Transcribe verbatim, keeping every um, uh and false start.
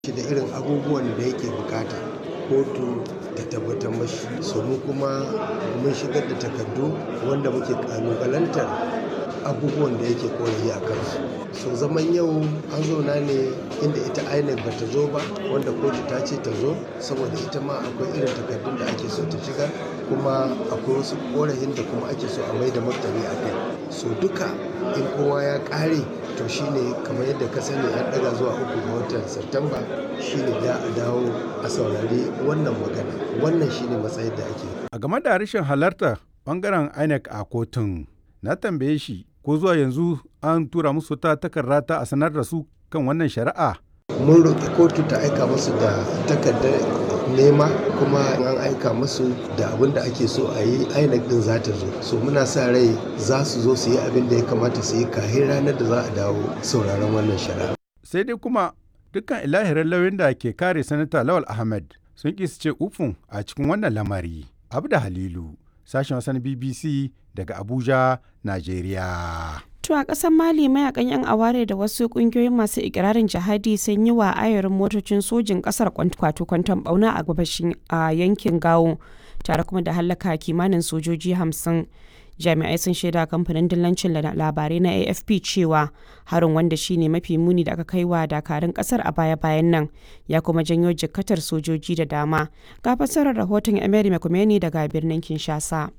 shi da irin abubuwan da yake bukata kotu ta tabbatar mashi. So mu kuma mun shigar da takardu wanda muke kalubalantar abubuwan da yake korafi a kansu. So zaman yau an zauna ne inda ita I N E C bata zo ba, wanda kotu ta ce ta zo saboda ita ma akwai irin takardun da ake so ta shigar, kuma akwai wasu korafin da kuma ake so a mai da martani a kai. So duka in kowa ya ƙare to shine kamar yadda ka sani an ɗaga zuwa uku ga watan Satumba, shine za a dawo a saurari wannan magana. Wannan shine matsayin da ake. A game da rashin halartar ɓangaren I N E C a kotun, na tambaye shi ko zuwa yanzu an tura musu ta takarda ta a sanar da su kan wannan shari'a. Mun roƙi kotu ta aika musu da takardar nema, kuma an aika musu da abin da ake so a yi, I N E C din za ta zo. So muna sa rai za su zo su yi abin da ya kamata su yi kafin ranar da za a dawo sauraron wannan shari'a. Sai dai kuma dukkan ilahirin lauyoyin da ke kare Sanata Lawal Ahmed sun ƙi su ce ufun a cikin wannan lamari. Abda Halilu, sashen wasan B B C daga Abuja, Najeriya. To a ƙasar Mali, mayakan 'yan aware da wasu ƙungiyoyin masu ikirarin jihadi sun yi wa ayarin motocin sojin ƙasar kwato kwanton bauna a gabashin a yankin Gawo, tare kuma da hallaka kimanin sojoji hamsin. Jami'ai sun shaida kamfanin dillancin labarai na A F P cewa harin, wanda shine mafi muni da aka kai wa dakarun ƙasar a baya-bayan nan, ya kuma janyo jikkatar sojoji da dama. Ga fassarar rahoton Emery Mekumeni daga birnin Kinshasa.